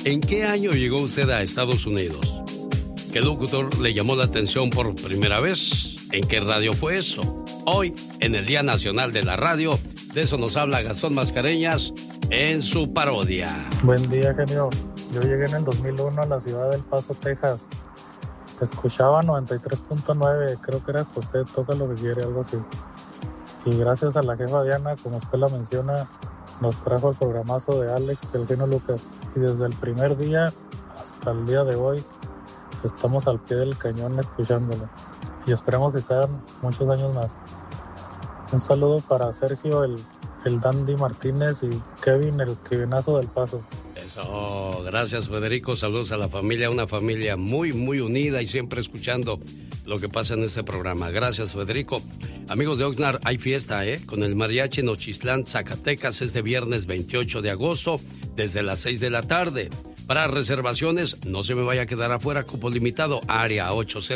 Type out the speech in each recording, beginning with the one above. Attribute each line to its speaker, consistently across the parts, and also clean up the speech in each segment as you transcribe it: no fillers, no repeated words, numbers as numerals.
Speaker 1: ¿En qué año llegó usted a Estados Unidos? ¿Qué locutor le llamó la atención por primera vez? ¿En qué radio fue eso? Hoy, en el Día Nacional de la Radio, de eso nos habla Gastón Mascareñas en su parodia.
Speaker 2: Buen día, genio. Yo llegué en el 2001 a la ciudad del Paso, Texas. Escuchaba 93.9, creo que era José, toca lo que quiere, algo así. Y gracias a la jefa Diana, como usted la menciona, nos trajo el programazo de Alex, el genio Lucas. Y desde el primer día hasta el día de hoy, estamos al pie del cañón escuchándolo. Y esperamos que sean muchos años más. Un saludo para Sergio, el Dandy Martínez, y Kevin, el Kevinazo del Paso.
Speaker 1: Eso, gracias Federico, saludos a la familia, una familia muy, muy unida y siempre escuchando lo que pasa en este programa. Gracias Federico. Amigos de Oxnard, hay fiesta, con el Mariachi Nochistlán, Zacatecas, este viernes 28 de agosto, desde las 6 de la tarde. Para reservaciones, no se me vaya a quedar afuera, cupo limitado, área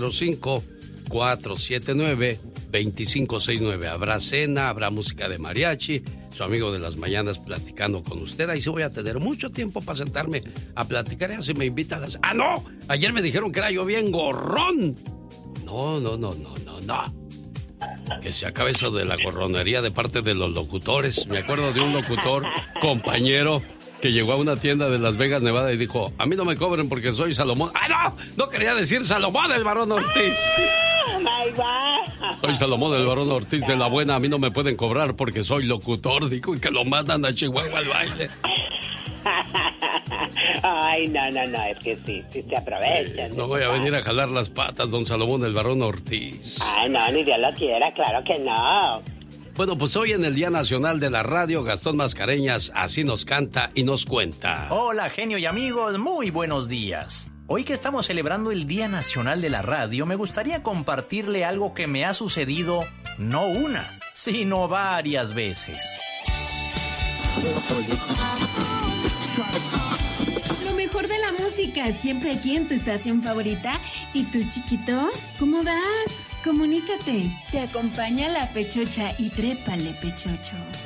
Speaker 1: 805-479-2569. Habrá cena, habrá música de mariachi, su amigo de las mañanas platicando con usted. Ahí sí voy a tener mucho tiempo para sentarme a platicar y así me invita a las... ¡Ah, no! Ayer me dijeron que era yo bien gorrón. No. Que se acabe eso de la gorronería de parte de los locutores. Me acuerdo de un locutor, compañero, que llegó a una tienda de Las Vegas, Nevada, y dijo, a mí no me cobren porque soy Salomón. ¡Ah, no! No quería decir Salomón el Barón Ortiz. Soy Salomón el Barón Ortiz de la Buena, a mí no me pueden cobrar porque soy locutor. Dijo, y que lo mandan a Chihuahua al baile.
Speaker 3: Ay, no, es que sí se aprovechan.
Speaker 1: No voy a venir a jalar las patas, don Salomón el Barón Ortiz.
Speaker 3: Ay, no, ni Dios lo quiera, claro que no.
Speaker 1: Bueno, pues hoy en el Día Nacional de la Radio, Gastón Mascareñas así nos canta y nos cuenta.
Speaker 4: Hola, genio y amigos, muy buenos días. Hoy que estamos celebrando el Día Nacional de la Radio, me gustaría compartirle algo que me ha sucedido no una, sino varias veces.
Speaker 5: Lo mejor de la música, siempre aquí en tu estación favorita. ¿Y tú, chiquito? ¿Cómo vas? Comunícate. Te acompaña la Pechocha y trépale, Pechocho.